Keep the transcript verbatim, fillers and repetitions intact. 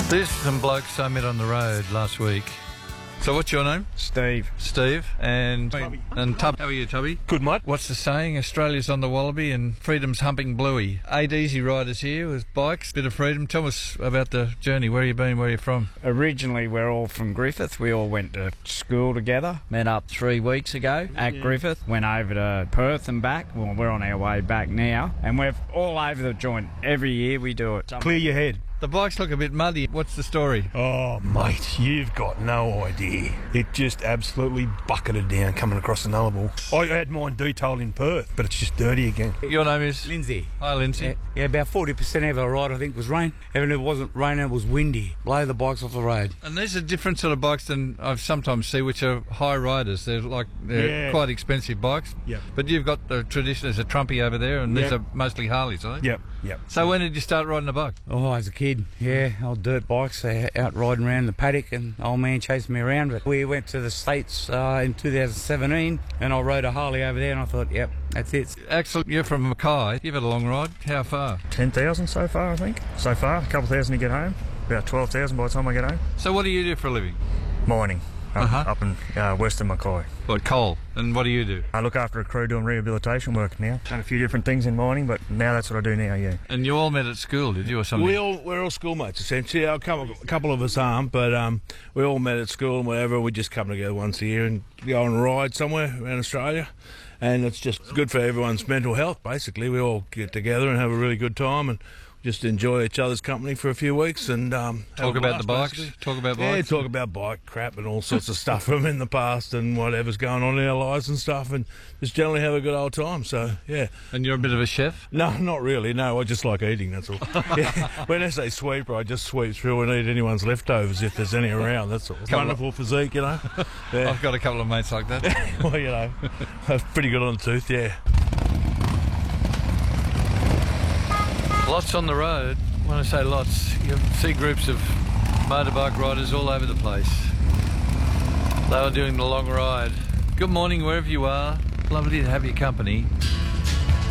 These are some blokes I met on the road last week. So what's your name? Steve. Steve. And Tubby. and Tub. How are you, Tubby? Good, mate. What's the saying? Australia's on the wallaby and freedom's humping bluey. Eight easy riders here with bikes, bit of freedom. Tell us about the journey. Where you been? Where you from? Originally, we're all from Griffith. We all went to school together. Met up three weeks ago at yeah. Griffith. Went over to Perth and back. Well, we're on our way back now. And we're all over the joint. Every year we do it. Clear your head. The bikes look a bit muddy. What's the story? Oh, mate, you've got no idea. It just absolutely bucketed down coming across the Nullarbor. I had mine detailed in Perth, but it's just dirty again. Your name is? Lindsay. Hi, Lindsay. Yeah, yeah, about forty percent of our ride, I think, was rain. Even if it wasn't raining, it was windy. Blow the bikes off the road. And these are different sort of bikes than I sometimes see, which are high riders. They're like they're Yeah. quite expensive bikes. Yep. But you've got the tradition as a Trumpy over there, and these Yep. are mostly Harleys, are they? Yep, yep. So when did you start riding a bike? Oh, as a kid, yeah, old dirt bikes, they out riding around the paddock and old man chasing me around. But we went to the States uh, in two thousand seventeen and I rode a Harley over there and I thought, yep, that's it. Axel, you're from Mackay. You've had a long ride. How far? ten thousand so far, I think. So far, a couple thousand to get home. About twelve thousand by the time I get home. So what do you do for a living? Mining, up, Uh-huh. up in uh, western Mackay. What, coal? And what do you do? I look after a crew doing rehabilitation work now. Done a few different things in mining, but now that's what I do now, yeah. And you all met at school, did you, or something? We all, we're all schoolmates, essentially. A couple, a couple of us aren't, but um, we all met at school and whatever. We just come together once a year and go on a ride somewhere around Australia. And it's just good for everyone's mental health, basically. We all get together and have a really good time and just enjoy each other's company for a few weeks and um, Talk have a about the blast, bikes? basically. Talk about Yeah, bikes? talk about bike crap and all sorts of stuff from in the past and whatever's going on in our lives and stuff, and just generally have a good old time. So, yeah. And you're a bit of a chef? No, not really. No, I just like eating, that's all. Yeah. When I say sweeper, I just sweep through and eat anyone's leftovers if there's any around, that's all. Couple Wonderful physique, you know. Yeah. I've got a couple of mates like that. Well, you know, that's pretty good on the tooth, yeah. Lots on the road. When I say lots, you see groups of motorbike riders all over the place. They are doing the long ride. Good morning wherever you are. Lovely to have your company.